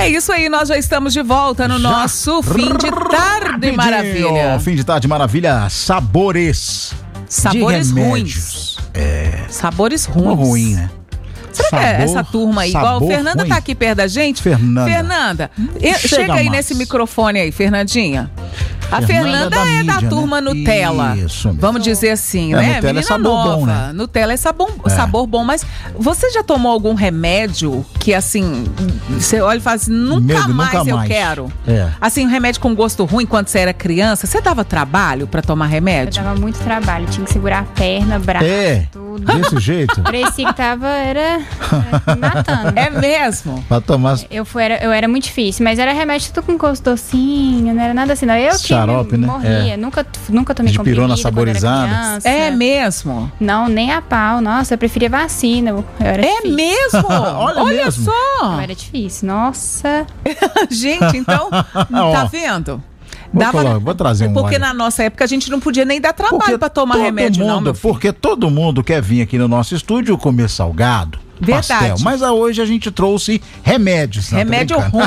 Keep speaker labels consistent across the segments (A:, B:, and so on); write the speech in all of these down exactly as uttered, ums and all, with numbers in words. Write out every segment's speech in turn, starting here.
A: É isso aí, nós já estamos de volta no já nosso Fim de Tarde Maravilha.
B: Fim de Tarde Maravilha, sabores.
A: Sabores ruins.
B: É.
A: Sabores ruins.
B: Ruim, né?
A: Será sabor, que é essa turma aí, igual a Fernanda ruim. Tá aqui perto da gente?
B: Fernanda.
A: Fernanda, chega, chega aí mais. Nesse microfone aí, Fernandinha. A Fernanda, Fernanda é da, mídia, da turma né? Nutella. Isso mesmo. Vamos dizer assim, é, né?
B: Nutella
A: Menina
B: é sabor
A: nova.
B: Bom, né?
A: Nutella é sabor,
B: é.
A: sabor bom, mas você já tomou algum remédio que assim, você olha e fala assim, nunca
B: Medo,
A: mais
B: nunca
A: eu
B: mais.
A: quero?
B: É.
A: Assim, um remédio com gosto ruim quando você era criança, você dava trabalho pra tomar remédio?
C: Eu dava muito trabalho, tinha que segurar a perna, braço,
B: é.
C: tudo.
B: Desse jeito?
C: Parecia que tava, era, era matando.
A: É mesmo?
B: Pra tomar...
C: Eu, fui, era, eu era muito difícil, mas era remédio tudo com gosto docinho, não era nada assim, não. Eu
B: Xarope,
C: que
B: né?
C: morria, é. nunca, nunca tomei
B: de
C: comprimido
B: pirona saborizada.
A: É mesmo?
C: Não, nem a pau, nossa, eu preferia vacina, eu era
A: É
C: difícil.
A: mesmo?
B: Olha,
A: Olha
B: mesmo.
A: só!
C: Eu era difícil, nossa.
A: Gente, então, tá vendo?
B: Vou,
A: Dava,
B: colocar, vou trazer um
A: Porque
B: óleo.
A: Na nossa época a gente não podia nem dar trabalho pra tomar remédio,
B: mundo,
A: não, meu filho.
B: Porque todo mundo quer vir aqui no nosso estúdio comer salgado,
A: verdade.
B: pastel. Mas hoje a gente trouxe remédios.
A: Remédio ruim.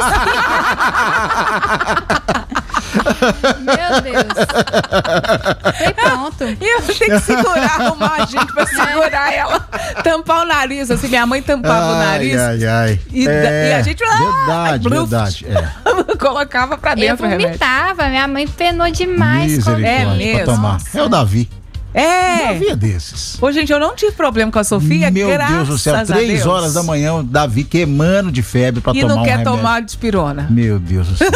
C: Meu Deus. Foi pronto.
A: E eu tenho que segurar, arrumar a gente pra segurar ela. Tampar o nariz, assim, minha mãe tampava
B: ai,
A: o nariz.
B: Ai, ai.
A: E,
B: é,
A: e a gente...
B: Verdade,
A: ah,
B: verdade. É.
A: Colocava pra dentro
C: eu
A: o remédio.
C: vomitava, minha mãe penou demais.
A: É mesmo.
B: Pra tomar. É o Davi.
A: É.
B: Davi é desses.
A: Ô, gente, eu não tive problema com a Sofia,
B: Meu
A: graças
B: Deus do céu, três
A: Deus.
B: horas da manhã, o Davi queimando de febre pra
A: e
B: tomar um remédio.
A: E não quer tomar dipirona.
B: Meu Deus do céu.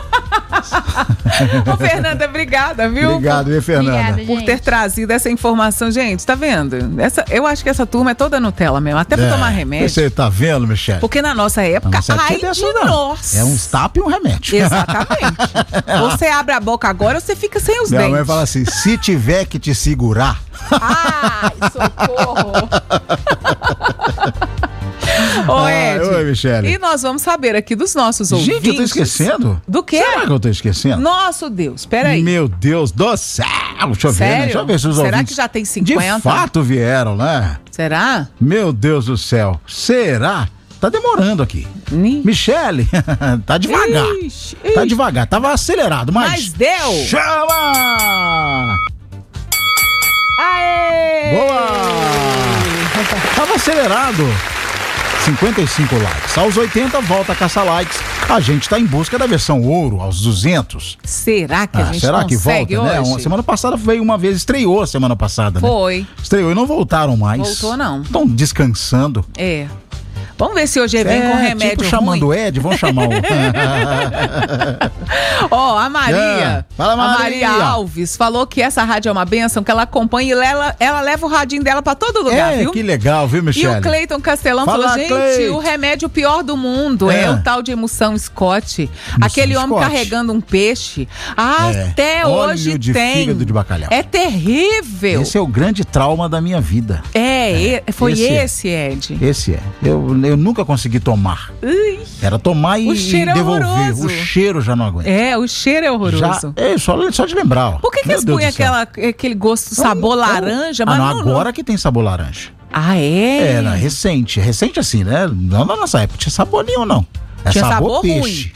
A: Ô, Fernanda, obrigada, viu?
B: Obrigado, viu, Fernanda?
C: Obrigada,
A: por ter trazido essa informação. Gente, tá vendo? Essa, eu acho que essa turma é toda Nutella mesmo, até pra
B: é,
A: tomar remédio.
B: Você tá vendo, Michele?
A: Porque na nossa época,
B: na nossa época
A: ai
B: é
A: de
B: não.
A: nós.
B: É um stap e um remédio.
A: Exatamente. Você abre a boca agora ou você fica sem os
B: Minha
A: dentes.
B: mãe fala assim, se tiver que te segurar...
A: Ai, socorro! Ô, Ed,
B: ah, oi, Michele.
A: E nós vamos saber aqui dos nossos
B: ouvintes.
A: ouvintes.
B: Gente, eu tô esquecendo.
A: Do quê?
B: Será que eu tô esquecendo?
A: Nosso Deus, peraí.
B: Meu Deus do céu. Deixa eu ver, né? Deixa eu ver se os
A: Será
B: ouvintes
A: que já tem cinquenta?
B: de fato vieram, né?
A: Será?
B: Meu Deus do céu. Será? Tá demorando aqui.
A: Ih.
B: Michele, tá devagar.
A: Ixi,
B: tá
A: ixi.
B: devagar. Tava acelerado, mas...
A: Mas deu.
B: Chama!
A: Aê!
B: Boa! Tava acelerado. cinquenta e cinco likes. Aos oitenta, volta a caçar likes. A gente tá em busca da versão ouro, aos duzentos.
A: Será que a
B: ah,
A: gente
B: será que
A: consegue
B: volta, né?
A: hoje?
B: Uma, semana passada veio uma vez, estreou a semana passada, né?
A: Foi.
B: Estreou e não voltaram mais.
A: Voltou, não.
B: Estão descansando.
A: É. Vamos ver se hoje ele vem
B: é,
A: com remédio
B: tipo
A: ruim.
B: chamando o Ed, vamos chamar o...
A: Ó, oh, a Maria,
B: é. Fala, Maria.
A: a Maria Alves falou que essa rádio é uma bênção, que ela acompanha e ela, ela leva o radinho dela pra todo lugar,
B: é,
A: viu?
B: Que legal, viu, Michele?
A: E o Cleiton Castelão
B: Fala,
A: falou, gente,
B: Cleito.
A: o remédio pior do mundo é, é o tal de emoção Scott. Emoção Aquele homem
B: Scott.
A: carregando um peixe. Até
B: é.
A: hoje
B: Óleo de
A: tem.
B: Fígado de bacalhau.
A: É terrível.
B: Esse é o grande trauma da minha vida.
A: É, é. foi esse,
B: esse,
A: é. Ed.
B: Esse é. Eu, eu nunca consegui tomar.
A: Ui.
B: Era tomar e,
A: o cheiro
B: e devolver.
A: É horroroso.
B: O cheiro já não aguenta.
A: É, o cheiro é horroroso.
B: Já, é, só, só de lembrar. Ó.
A: Por que, que
B: Meu
A: eles
B: Deus
A: põem
B: do céu.
A: aquela, aquele gosto sabor
B: Então,
A: laranja?
B: Ah,
A: Mas
B: não,
A: não,
B: agora
A: não...
B: que tem sabor laranja.
A: Ah, é?
B: É, não, recente. Recente assim, né? Não na nossa época tinha sabor nenhum, não. É
A: tinha
B: sabor,
A: sabor
B: peixe.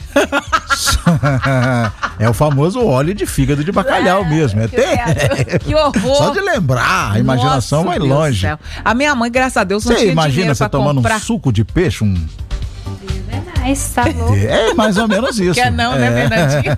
B: É o famoso óleo de fígado de bacalhau
A: é,
B: mesmo. É
A: que,
B: ter...
A: que horror.
B: Só de lembrar, a imaginação
A: Nossa,
B: vai
A: Deus
B: longe.
A: A minha mãe, graças a Deus, não
B: Você
A: tinha
B: imagina
A: dinheiro
B: você
A: pra
B: tomando
A: comprar.
B: um suco de peixe, um...
C: Mas tá louco.
B: É mais ou menos isso.
A: Quer não, né, Bernardinho?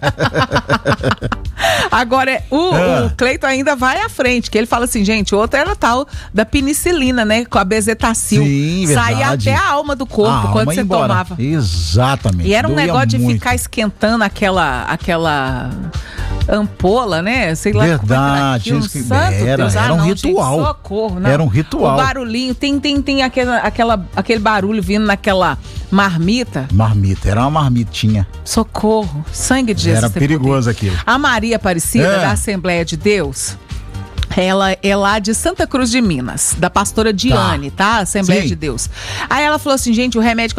A: Agora, o,
B: Ah.
A: o Cleiton ainda vai à frente, que ele fala assim, gente, o outro era tal da penicilina, né? Com a bezetacil.
B: Sim,
A: Saía
B: verdade.
A: até a alma do corpo
B: A
A: quando
B: alma
A: você
B: ia embora.
A: tomava.
B: Exatamente.
A: E era um
B: Doía
A: negócio de
B: muito.
A: ficar esquentando aquela, aquela ampola, né? Sei lá.
B: Verdade.
A: Como
B: Isso que-
A: Santo
B: era,
A: Deus.
B: era
A: Ah,
B: um
A: não,
B: ritual.
A: Gente, socorro, não.
B: Era um ritual.
A: O barulhinho, tem, tem, tem aquela, aquela, aquele barulho vindo naquela marmita.
B: Marmita, era uma marmitinha.
A: Socorro. Sangue de Jesus.
B: Era
A: tem
B: perigoso
A: poder.
B: aquilo.
A: A Maria Aparecida,
B: É.
A: da Assembleia de Deus, ela é lá de Santa Cruz de Minas, da pastora Diane, tá? Assembleia
B: Sim.
A: de Deus. Aí ela falou assim, gente, o remédio